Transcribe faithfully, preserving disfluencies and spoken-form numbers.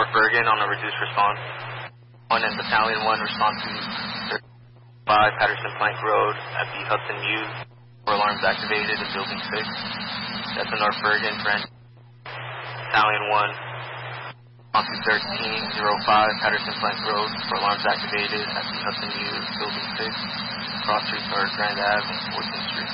North Bergen on a reduced response. One and Battalion one respond to five Patterson Plank Road at the Hudson U. Four alarms activated in Building six. That's in North Bergen, French. Battalion one, respond to thirteen oh five Patterson Plank Road. Four alarms activated at the Hudson U. Building six. Cross streets are Grand Ave and fourteenth Street.